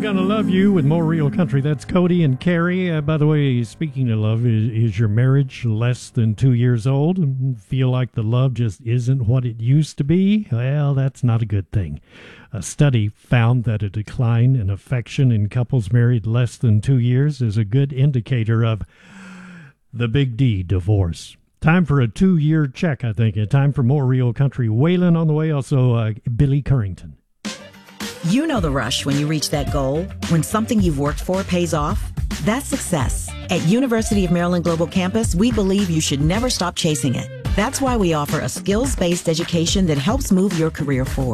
Gonna Love You with More Real Country. That's Cody and Carrie. By the way, speaking of love, is your marriage less than 2 years old and feel like the love just isn't what it used to be? Well, that's not a good thing. A study found that a decline in affection in couples married less than 2 years is a good indicator of the big D, divorce. Time for a 2-year check, I think. Time for More Real Country. Waylon on the way, also Billy Currington. You know the rush when you reach that goal, when something you've worked for pays off. That's success. At University of Maryland Global Campus, we believe you should never stop chasing it. That's why we offer a skills-based education that helps move your career forward.